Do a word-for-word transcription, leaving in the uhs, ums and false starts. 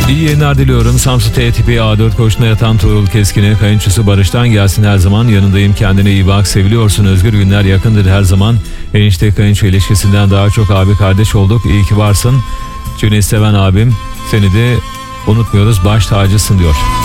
İyi yayınlar diliyorum. Samsun T tipi A dört koşuna yatan Tuğrul Keskin'e kayınçosu Barış'tan gelsin, her zaman yanındayım, kendine iyi bak, seviliyorsun, özgür günler yakındır her zaman. Enişte kayınço ilişkisinden daha çok abi kardeş olduk, iyi ki varsın. Seni seven abim, seni de unutmuyoruz, baş tacısın diyor.